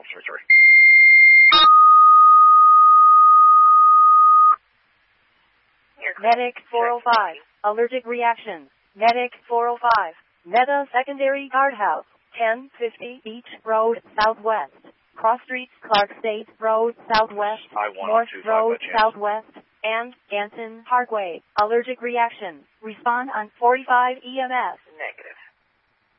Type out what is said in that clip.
sorry. Medic 405. Allergic reaction. Medic 405. Meta Secondary Guardhouse. 1050 Beach Road, Southwest. Cross Streets, Clark State Road, Southwest. North Road, Southwest. And Ganson Parkway. Allergic reaction. Respond on 45 EMS.